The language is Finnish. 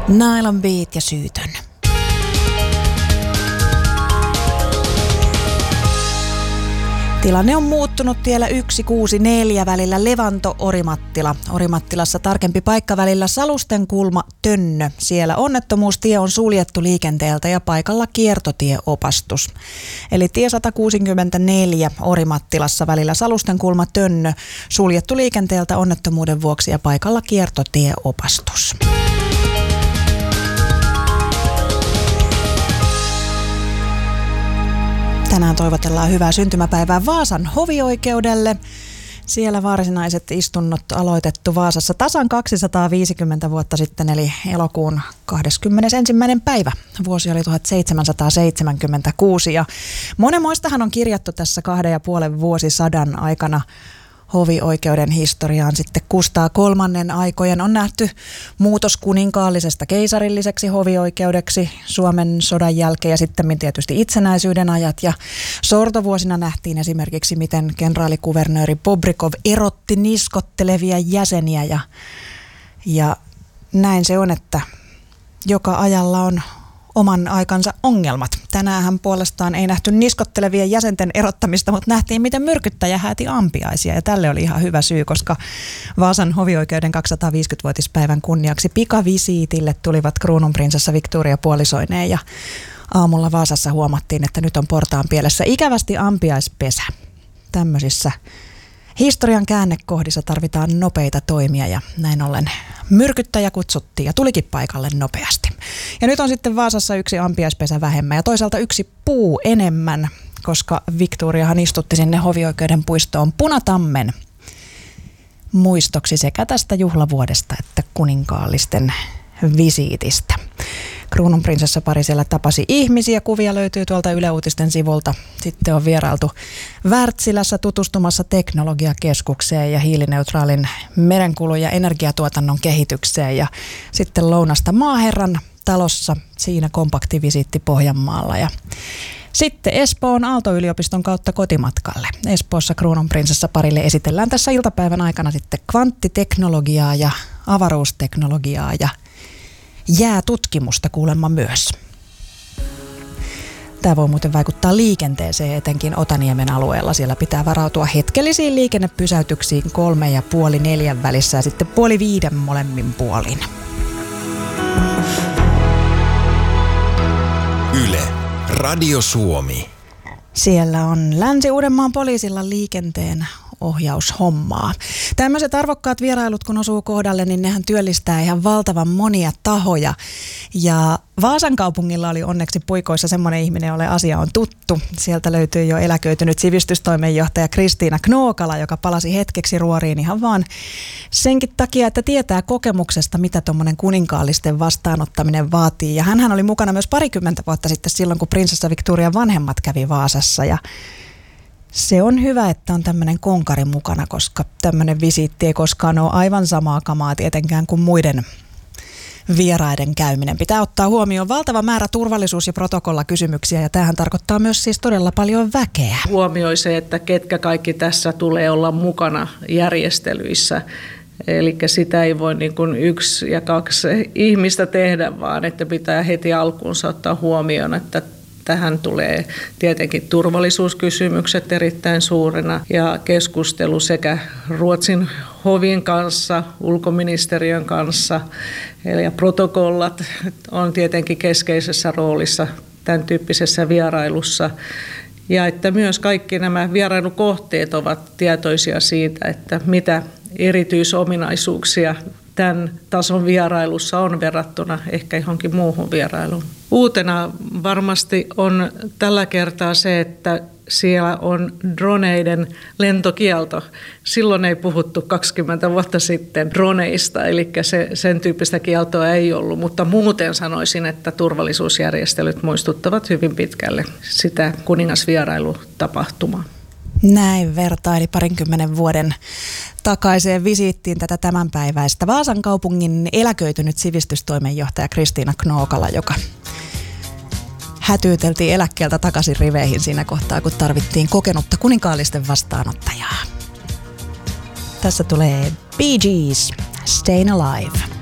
Nylon Beat ja Syytön. Tilanne on muuttunut tiellä 164 välillä Levanto-Orimattila. Orimattilassa tarkempi paikka välillä Salustenkulma-Tönnö. Siellä onnettomuustie on suljettu liikenteeltä ja paikalla kiertotieopastus. Eli tie 164 Orimattilassa välillä Salustenkulma-Tönnö suljettu liikenteeltä onnettomuuden vuoksi ja paikalla kiertotieopastus. Tänään toivotellaan hyvää syntymäpäivää Vaasan hovioikeudelle. Siellä varsinaiset istunnot aloitettu Vaasassa tasan 250 vuotta sitten, eli elokuun 21. päivä. Vuosi oli 1776 ja monenmoistahan on kirjattu tässä 2,5 vuosisadan aikana hovioikeuden historiaan. Sitten Kustaa kolmannen aikojen on nähty muutos kuninkaallisesta keisarilliseksi hovioikeudeksi Suomen sodan jälkeen ja sitten tietysti itsenäisyyden ajat. Ja sortovuosina nähtiin esimerkiksi, miten kenraalikuvernööri Bobrikov erotti niskottelevia jäseniä ja näin se on, että joka ajalla on oman aikansa ongelmat. Tänään puolestaan ei nähty niskottelevien jäsenten erottamista, mutta nähtiin, miten myrkyttäjä hääti ampiaisia. Ja tälle oli ihan hyvä syy, koska Vaasan hovioikeuden 250-vuotispäivän kunniaksi pikavisiitille tulivat kruununprinsessa Victoria puolisoineen. Ja aamulla Vaasassa huomattiin, että nyt on portaan pielessä ikävästi ampiaispesä. Tämmöisissä historian käännekohdissa tarvitaan nopeita toimia ja näin ollen myrkyttäjä kutsuttiin ja tulikin paikalle nopeasti. Ja nyt on sitten Vaasassa yksi ampiaispesä vähemmän ja toisaalta yksi puu enemmän, koska Victoriahan istutti sinne hovioikeuden puistoon punatammen muistoksi sekä tästä juhlavuodesta että kuninkaallisten visiitistä. Kruununprinsessa pari siellä tapasi ihmisiä. Kuvia löytyy tuolta Yle Uutisten sivulta. Sitten on vierailtu Wärtsilässä tutustumassa teknologiakeskukseen ja hiilineutraalin merenkulun ja energiatuotannon kehitykseen. Ja sitten lounasta Maaherran talossa, siinä kompaktivisiitti Pohjanmaalla. Ja sitten Espoon Aalto-yliopiston kautta kotimatkalle. Espoossa kruununprinsessa parille esitellään tässä iltapäivän aikana sitten kvanttiteknologiaa ja avaruusteknologiaa ja jäätutkimusta kuulemma myös. Tämä voi muuten vaikuttaa liikenteeseen etenkin Otaniemen alueella. Siellä pitää varautua hetkellisiin liikennepysäytyksiin 3:30–4 välissä ja sitten 4:30 molemmin puolin. Yle, Radio Suomi. Siellä on Länsi-Uudenmaan poliisilla liikenteen ohjaushommaa. Tämmöiset arvokkaat vierailut, kun osuu kohdalle, niin nehän työllistää ihan valtavan monia tahoja. Ja Vaasan kaupungilla oli onneksi puikoissa semmoinen ihminen, jolle asia on tuttu. Sieltä löytyy jo eläköitynyt sivistystoimenjohtaja Kristiina Knookala, joka palasi hetkeksi ruoriin ihan vaan senkin takia, että tietää kokemuksesta, mitä tuommoinen kuninkaallisten vastaanottaminen vaatii. Ja hänhän oli mukana myös 20 vuotta sitten silloin, kun prinsessa Victorian vanhemmat kävi Vaasassa ja se on hyvä, että on tämmöinen konkari mukana, koska tämmöinen visiitti ei koskaan ole aivan samaa kamaa tietenkään kuin muiden vieraiden käyminen. Pitää ottaa huomioon valtava määrä turvallisuus- ja protokollakysymyksiä ja tämähän tarkoittaa myös siis todella paljon väkeä. Huomioi se, että ketkä kaikki tässä tulee olla mukana järjestelyissä. Eli sitä ei voi niin kuin 1 ja 2 ihmistä tehdä, vaan että pitää heti alkuunsa ottaa huomioon, että tähän tulee tietenkin turvallisuuskysymykset erittäin suurena ja keskustelu sekä Ruotsin hovin kanssa, ulkoministeriön kanssa ja protokollat on tietenkin keskeisessä roolissa tämän tyyppisessä vierailussa. Ja että myös kaikki nämä vierailukohteet ovat tietoisia siitä, että mitä erityisominaisuuksia tämän tason vierailussa on verrattuna ehkä johonkin muuhun vierailuun. Uutena varmasti on tällä kertaa se, että siellä on droneiden lentokielto. Silloin ei puhuttu 20 vuotta sitten droneista, eli sen tyyppistä kieltoa ei ollut, mutta muuten sanoisin, että turvallisuusjärjestelyt muistuttavat hyvin pitkälle sitä kuningasvierailutapahtumaa. Näin vertaili 20 vuoden takaiseen visiittiin tätä tämänpäiväistä Vaasan kaupungin eläköitynyt sivistystoimenjohtaja Kristiina Knookala, joka hätyyteltiin eläkkeeltä takaisin riveihin siinä kohtaa, kun tarvittiin kokenutta kuninkaallisten vastaanottajaa. Tässä tulee Bee Gees, Stayin' Alive.